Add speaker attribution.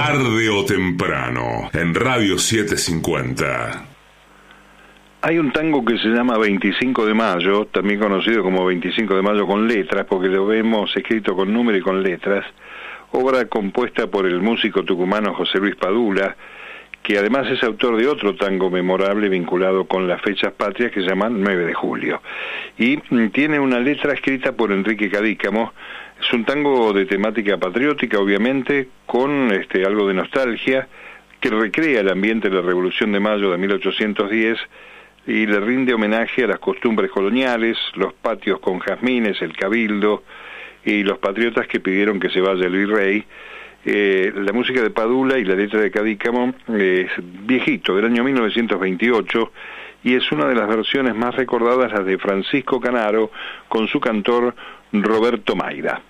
Speaker 1: Tarde o temprano, en Radio 750.
Speaker 2: Hay un tango que se llama 25 de mayo, también conocido como 25 de mayo con letras, porque lo vemos escrito con número y con letras, obra compuesta por el músico tucumano José Luis Padula, que además es autor de otro tango memorable vinculado con las fechas patrias que se llaman 9 de julio. Y tiene una letra escrita por Enrique Cadícamo. Es un tango de temática patriótica, obviamente, con algo de nostalgia, que recrea el ambiente de la Revolución de Mayo de 1810 y le rinde homenaje a las costumbres coloniales, los patios con jazmines, el cabildo y los patriotas que pidieron que se vaya el virrey. La música de Padula y la letra de Cadícamo es viejito, del año 1928, y es una de las versiones más recordadas, las de Francisco Canaro, con su cantor Roberto Mayra.